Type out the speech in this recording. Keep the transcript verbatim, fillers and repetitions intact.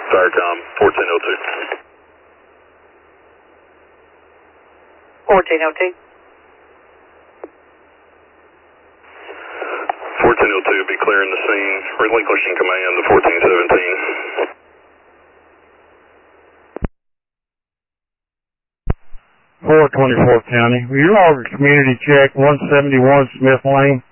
Firecom, fourteen oh two. fourteen oh two. fourteen oh two, be clearing the scene, relinquishing command to fourteen seventeen. four twenty-four County. Will you log a community check one seventy-one Smith Lane?